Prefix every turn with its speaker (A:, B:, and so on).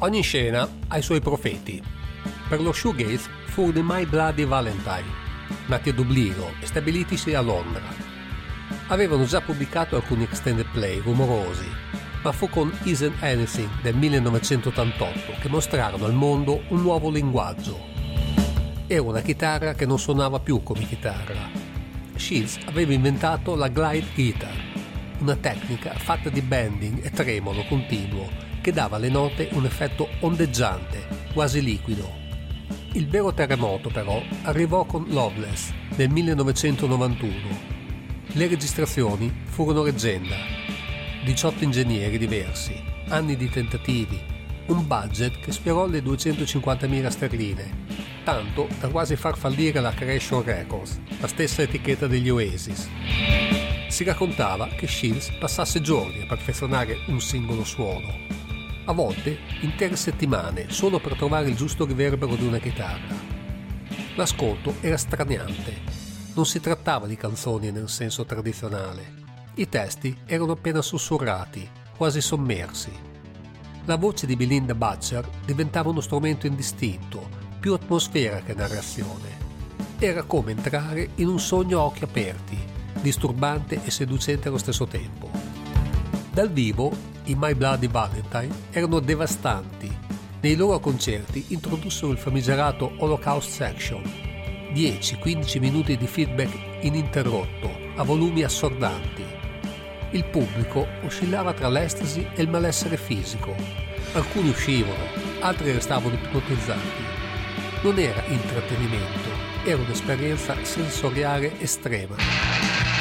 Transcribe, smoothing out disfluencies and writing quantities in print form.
A: Ogni scena ha i suoi profeti. Per lo shoegaze furono i My Bloody Valentine, nati a Dublino e stabilitisi a Londra. Avevano già pubblicato alcuni extended play rumorosi, ma fu con Isn't Anything del 1988 che mostrarono al mondo un nuovo linguaggio. Era una chitarra che non suonava più come chitarra. Shields aveva inventato la glide guitar, una tecnica fatta di bending e tremolo continuo che dava alle note un effetto ondeggiante, quasi liquido. Il vero terremoto però arrivò con Loveless nel 1991. Le registrazioni furono leggenda. 18 ingegneri diversi, anni di tentativi, un budget che sfiorò le 250.000 sterline, tanto da quasi far fallire la Creation Records, la stessa etichetta degli Oasis. Si raccontava che Shields passasse giorni a perfezionare un singolo suono, a volte intere settimane solo per trovare il giusto riverbero di una chitarra. L'ascolto era straniante, non si trattava di canzoni nel senso tradizionale. I testi erano appena sussurrati, quasi sommersi. La voce di Belinda Butcher diventava uno strumento indistinto, più atmosfera che narrazione. Era come entrare in un sogno a occhi aperti, disturbante e seducente allo stesso tempo. Dal vivo i My Bloody Valentine erano devastanti. Nei loro concerti introdussero il famigerato Holocaust Section, 10-15 minuti di feedback ininterrotto, a volumi assordanti. Il pubblico oscillava tra l'estasi e il malessere fisico. Alcuni uscivano, altri restavano ipnotizzati. Non era intrattenimento, era un'esperienza sensoriale estrema.